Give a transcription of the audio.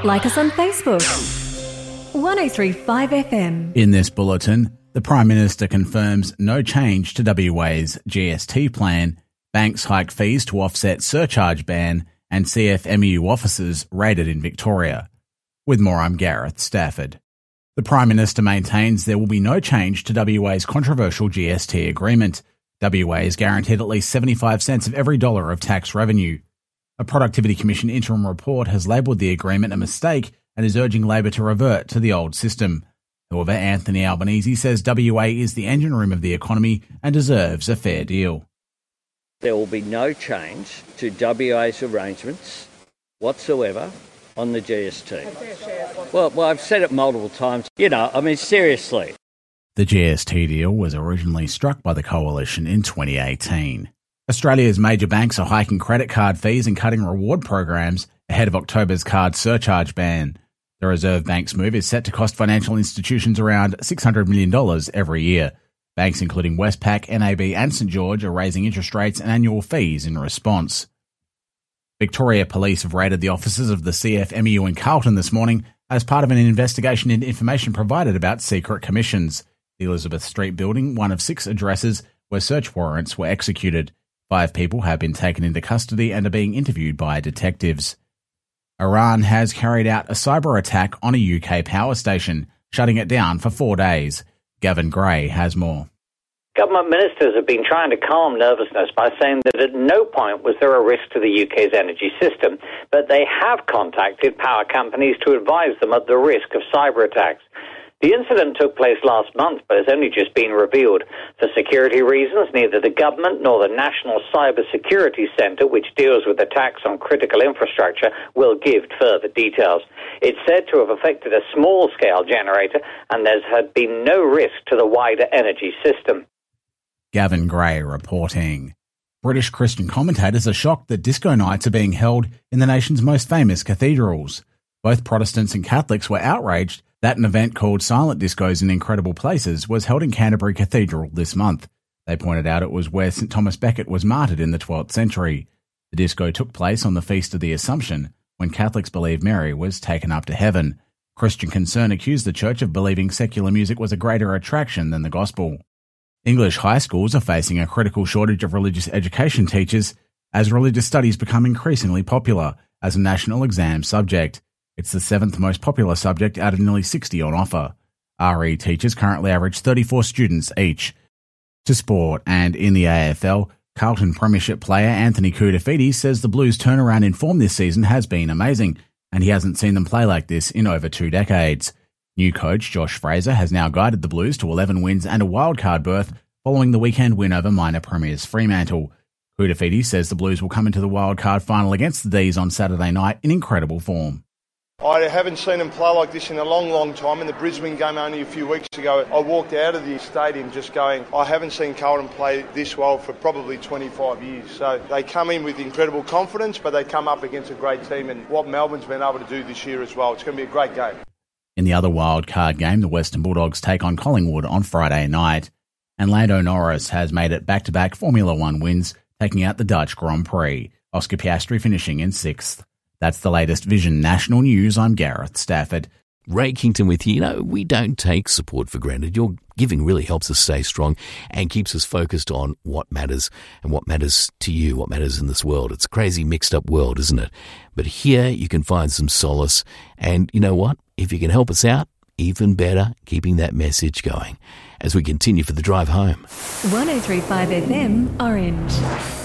Like us on Facebook. 1035 FM. In this bulletin, the Prime Minister confirms no change to WA's GST plan, banks hike fees to offset surcharge ban, and CFMEU officers raided in Victoria. With more, I'm Gareth Stafford. The Prime Minister maintains there will be no change to WA's controversial GST agreement. WA is guaranteed at least 75 cents of every dollar of tax revenue. A Productivity Commission interim report has labelled the agreement a mistake and is urging Labor to revert to the old system. However, Anthony Albanese says WA is the engine room of the economy and deserves a fair deal. There will be no change to WA's arrangements whatsoever on the GST. Well, I've said it multiple times. Seriously. The GST deal was originally struck by the Coalition in 2018. Australia's major banks are hiking credit card fees and cutting reward programs ahead of October's card surcharge ban. The Reserve Bank's move is set to cost financial institutions around $600 million every year. Banks including Westpac, NAB and St George are raising interest rates and annual fees in response. Victoria Police have raided the offices of the CFMEU in Carlton this morning as part of an investigation into information provided about secret commissions. The Elizabeth Street building, one of 6 addresses where search warrants were executed. 5 people have been taken into custody and are being interviewed by detectives. Iran has carried out a cyber attack on a UK power station, shutting it down for 4 days. Gavin Gray has more. Government ministers have been trying to calm nervousness by saying that at no point was there a risk to the UK's energy system, but they have contacted power companies to advise them of the risk of cyber attacks. The incident took place last month, but has only just been revealed. For security reasons, neither the government nor the National Cyber Security Centre, which deals with attacks on critical infrastructure, will give further details. It's said to have affected a small-scale generator, and there's had been no risk to the wider energy system. Gavin Gray reporting. British Christian commentators are shocked that disco nights are being held in the nation's most famous cathedrals. Both Protestants and Catholics were outraged that an event called Silent Discos in Incredible Places was held in Canterbury Cathedral this month. They pointed out it was where St Thomas Becket was martyred in the 12th century. The disco took place on the Feast of the Assumption, when Catholics believe Mary was taken up to heaven. Christian Concern accused the church of believing secular music was a greater attraction than the gospel. English high schools are facing a critical shortage of religious education teachers as religious studies become increasingly popular as a national exam subject. It's the 7th most popular subject out of nearly 60 on offer. RE teachers currently average 34 students each. To sport, and in the AFL, Carlton Premiership player Anthony Koutoufides says the Blues' turnaround in form this season has been amazing, and he hasn't seen them play like this in over 2 decades. New coach Josh Fraser has now guided the Blues to 11 wins and a wildcard berth following the weekend win over minor premiers Fremantle. Koutoufides says the Blues will come into the wildcard final against the D's on Saturday night in incredible form. I haven't seen them play like this in a long, long time. In the Brisbane game only a few weeks ago, I walked out of the stadium just going, I haven't seen Carlton play this well for probably 25 years. So they come in with incredible confidence, but they come up against a great team, and what Melbourne's been able to do this year as well. It's going to be a great game. In the other wild card game, the Western Bulldogs take on Collingwood on Friday night. And Lando Norris has made it back-to-back Formula One wins, taking out the Dutch Grand Prix. Oscar Piastri finishing in 6th. That's the latest Vision National News. I'm Gareth Stafford. Ray Kington with you. We don't take support for granted. Your giving really helps us stay strong and keeps us focused on what matters and what matters to you, what matters in this world. It's a crazy mixed up world, isn't it? But here you can find some solace. And you know what? If you can help us out, even better, keeping that message going as we continue for the drive home. 1035 FM Orange.